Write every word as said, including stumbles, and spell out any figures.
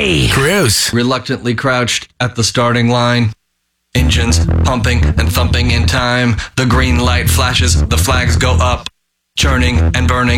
Hey! Gross. Reluctantly crouched at the starting line. Engines pumping and thumping in time. The green light flashes, the flags go up. Churning and burning